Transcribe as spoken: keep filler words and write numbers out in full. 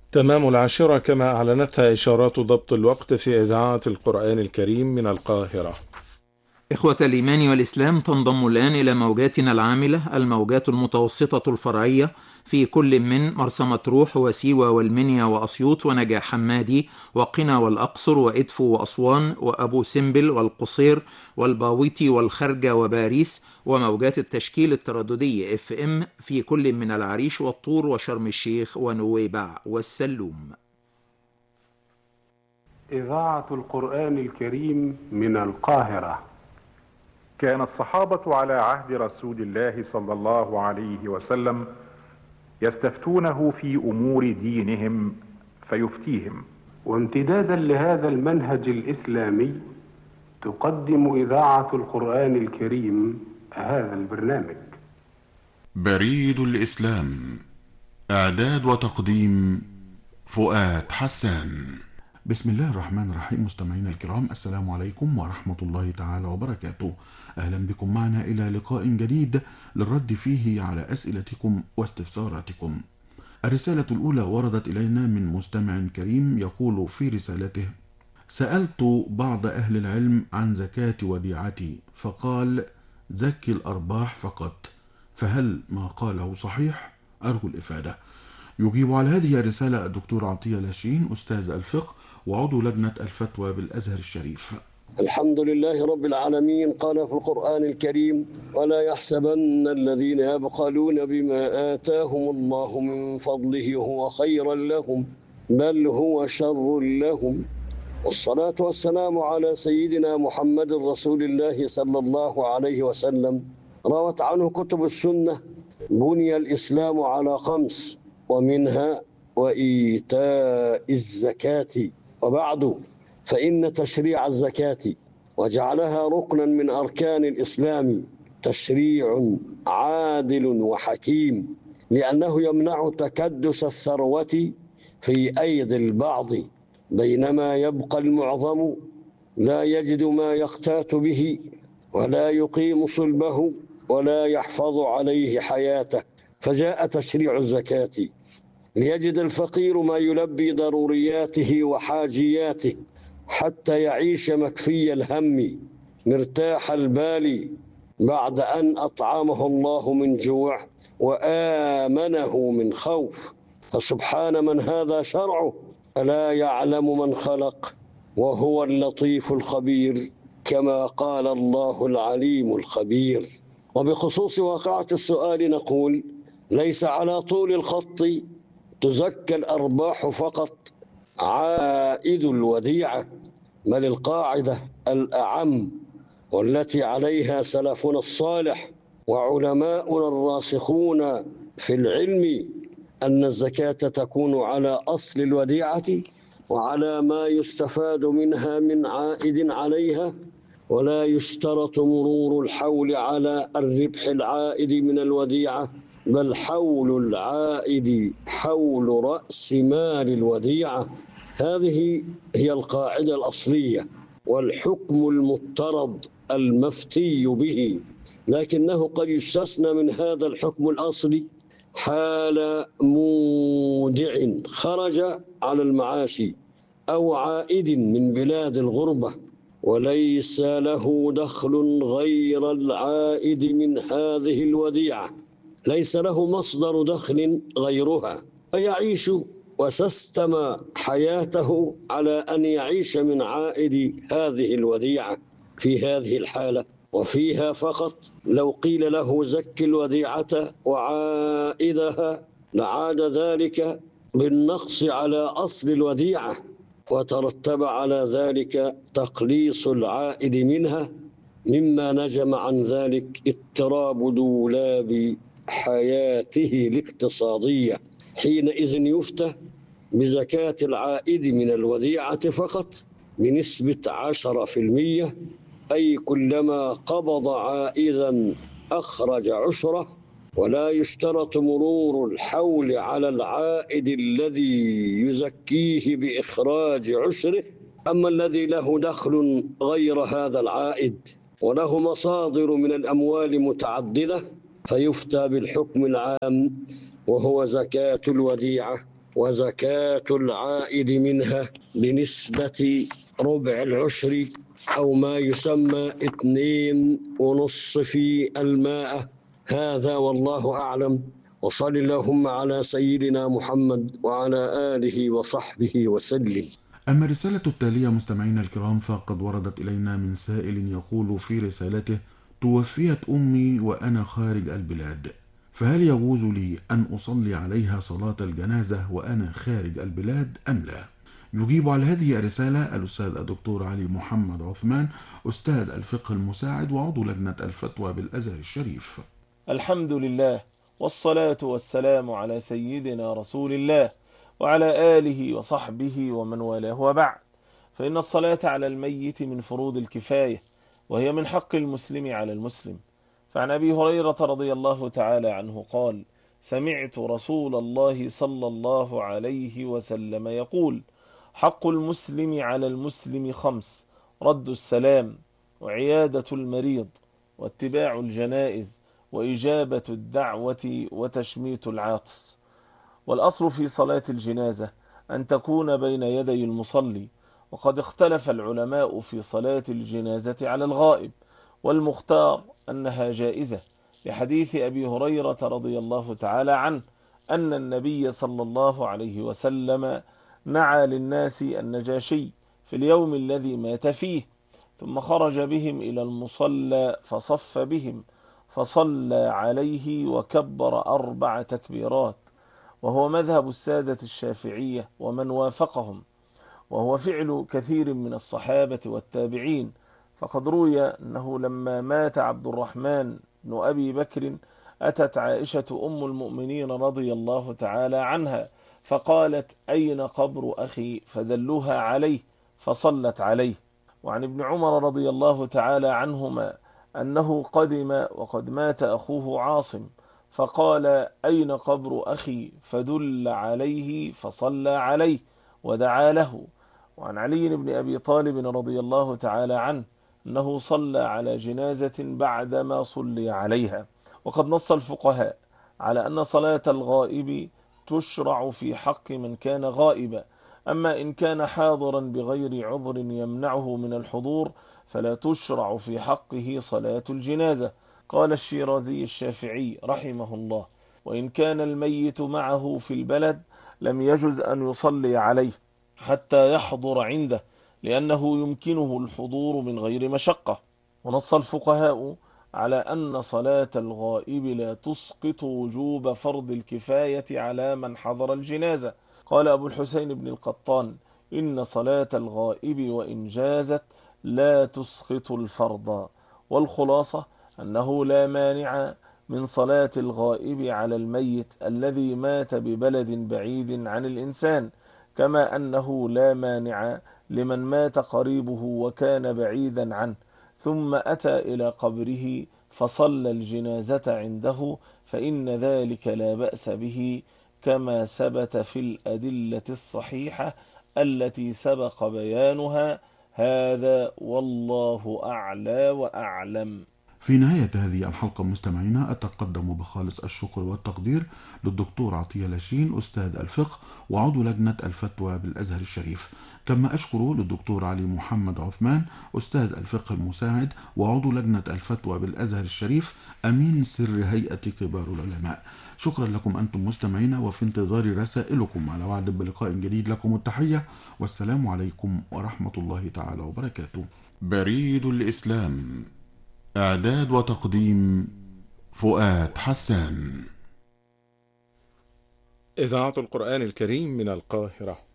تمام العاشرة كما أعلنتها إشارات ضبط الوقت في إذاعة القرآن الكريم من القاهرة. إخوة الإيمان والإسلام، تنضم الآن إلى موجاتنا العاملة الموجات المتوسطة الفرعية في كل من مرسى مطروح وسيوة والمنيا وأسيوط ونجع حمادي وقنا والأقصر وإدفو وأسوان وأبو سمبل والقصير والباويتي والخرجة وباريس، وموجات التشكيل الترددي اف ام في كل من العريش والطور وشرم الشيخ ونويبع والسلوم. إذاعة القرآن الكريم من القاهرة. كان الصحابة على عهد رسول الله صلى الله عليه وسلم يستفتونه في أمور دينهم فيفتيهم، وامتدادا لهذا المنهج الإسلامي تقدم إذاعة القرآن الكريم هذا البرنامج. بريد الإسلام، إعداد وتقديم فؤاد حسان. بسم الله الرحمن الرحيم. مستمعينا الكرام، السلام عليكم ورحمة الله تعالى وبركاته. أهلا بكم معنا إلى لقاء جديد للرد فيه على أسئلتكم واستفساراتكم. الرسالة الأولى وردت إلينا من مستمع كريم يقول في رسالته: سألت بعض أهل العلم عن زكاة وديعتي فقال زكي الأرباح فقط، فهل ما قاله صحيح؟ أرجو الإفادة. يجيب على هذه الرسالة الدكتور عطية لاشين، أستاذ الفقه وعضو لجنة الفتوى بالأزهر الشريف. الحمد لله رب العالمين. قال في القرآن الكريم: ولا يحسبن الذين يبخلون بما آتاهم الله من فضله هو خيرا لهم بل هو شر لهم. والصلاة والسلام على سيدنا محمد رسول الله صلى الله عليه وسلم. روت عنه كتب السنة: بني الإسلام على خمس ومنها وإيتاء الزكاة. وبعد، فإن تشريع الزكاة وجعلها ركنا من أركان الإسلام تشريع عادل وحكيم، لأنه يمنع تكدس الثروة في أيدي البعض، بينما يبقى المعظم لا يجد ما يقتات به ولا يقيم صلبه ولا يحفظ عليه حياته، فجاء تشريع الزكاة ليجد الفقير ما يلبي ضرورياته وحاجياته حتى يعيش مكفي الهم مرتاح البال بعد أن أطعمه الله من جوع وآمنه من خوف. فسبحان من هذا شرعه، ألا يعلم من خلق وهو اللطيف الخبير، كما قال الله العليم الخبير. وبخصوص واقعة السؤال نقول: ليس على طول الخط تزكى الأرباح فقط عائد الوديعة، بل القاعدة الأعم والتي عليها سلفنا الصالح وعلماؤنا الراسخون في العلم أن الزكاة تكون على أصل الوديعة وعلى ما يستفاد منها من عائد عليها، ولا يشترط مرور الحول على الربح العائد من الوديعة، بل حول العائد حول رأس مال الوديعة. هذه هي القاعدة الأصلية والحكم المضطرد المفتي به، لكنه قد يستثنى من هذا الحكم الأصلي حال مودع خرج على المعاش أو عائد من بلاد الغربة وليس له دخل غير العائد من هذه الوديعة، ليس له مصدر دخل غيرها، فيعيش وسيستم حياته على أن يعيش من عائد هذه الوديعة. في هذه الحالة وفيها فقط لو قيل له زك الوديعة وعائدها لعاد ذلك بالنقص على أصل الوديعة، وترتب على ذلك تقليص العائد منها، مما نجم عن ذلك اضطراب دولاب حياته الاقتصادية. حينئذ يفتى بزكاة العائد من الوديعة فقط بنسبة عشرة في المية، أي كلما قبض عائدا أخرج عشرة، ولا يشترط مرور الحول على العائد الذي يزكيه بإخراج عشره. أما الذي له دخل غير هذا العائد وله مصادر من الأموال متعددة فيفتى بالحكم العام وهو زكاة الوديعة وزكاة العائد منها بنسبة ربع العشر أو ما يسمى اثنين ونص في المائة. هذا والله أعلم، وصل اللهم على سيدنا محمد وعلى آله وصحبه وسلم. أما الرسالة التالية مستمعينا الكرام فقد وردت إلينا من سائل يقول في رسالته: توفيت أمي وأنا خارج البلاد، فهل يجوز لي أن أصلي عليها صلاة الجنازة وأنا خارج البلاد أم لا؟ يجيب على هذه الرسالة الأستاذ الدكتور علي محمد عثمان، أستاذ الفقه المساعد وعضو لجنة الفتوى بالأزهر الشريف. الحمد لله والصلاة والسلام على سيدنا رسول الله وعلى آله وصحبه ومن والاه، وبعد، فإن الصلاة على الميت من فروض الكفاية، وهي من حق المسلم على المسلم. فعن أبي هريرة رضي الله تعالى عنه قال: سمعت رسول الله صلى الله عليه وسلم يقول: حق المسلم على المسلم خمس: رد السلام، وعيادة المريض، واتباع الجنائز، وإجابة الدعوة، وتشميت العاطس. والأصل في صلاة الجنازة أن تكون بين يدي المصلي، وقد اختلف العلماء في صلاة الجنازة على الغائب، والمختار أنها جائزة، لحديث أبي هريرة رضي الله تعالى عنه أن النبي صلى الله عليه وسلم نعى للناس النجاشي في اليوم الذي مات فيه، ثم خرج بهم إلى المصلى فصف بهم فصلى عليه وكبر أربع تكبيرات، وهو مذهب السادة الشافعية ومن وافقهم، وهو فعل كثير من الصحابة والتابعين. فقد روي أنه لما مات عبد الرحمن بن أبي بكر أتت عائشة أم المؤمنين رضي الله تعالى عنها فقالت: أين قبر أخي؟ فدلوها عليه فصلت عليه. وعن ابن عمر رضي الله تعالى عنهما أنه قدم وقد مات أخوه عاصم فقال: أين قبر أخي؟ فدل عليه فصلى عليه ودعا له. وعن علي بن أبي طالب رضي الله تعالى عنه أنه صلى على جنازة بعدما صلي عليها. وقد نص الفقهاء على أن صلاة الغائب تشرع في حق من كان غائبا، أما إن كان حاضرا بغير عذر يمنعه من الحضور فلا تشرع في حقه صلاة الجنازة. قال الشيرازي الشافعي رحمه الله: وإن كان الميت معه في البلد لم يجز أن يصلي عليه حتى يحضر عنده، لأنه يمكنه الحضور من غير مشقة. ونص الفقهاء على أن صلاة الغائب لا تسقط وجوب فرض الكفاية على من حضر الجنازة. قال أبو الحسين بن القطان: إن صلاة الغائب وإن جازت لا تسقط الفرض. والخلاصة أنه لا مانع من صلاة الغائب على الميت الذي مات ببلد بعيد عن الإنسان، كما أنه لا مانع لمن مات قريبه وكان بعيدا عنه ثم أتى إلى قبره فصلى الجنازة عنده، فإن ذلك لا بأس به، كما ثبت في الأدلة الصحيحة التي سبق بيانها. هذا والله أعلى وأعلم. في نهاية هذه الحلقة مستمعينا أتقدم بخالص الشكر والتقدير للدكتور عطية لاشين أستاذ الفقه وعضو لجنة الفتوى بالأزهر الشريف، كما أشكر للدكتور علي محمد عثمان أستاذ الفقه المساعد وعضو لجنة الفتوى بالأزهر الشريف أمين سر هيئة كبار العلماء. شكرا لكم أنتم مستمعينا، وفي انتظار رسائلكم على وعد بلقاء جديد. لكم التحية والسلام عليكم ورحمة الله تعالى وبركاته. بريد الإسلام، إعداد وتقديم فؤاد حسان. إذاعة القرآن الكريم من القاهرة.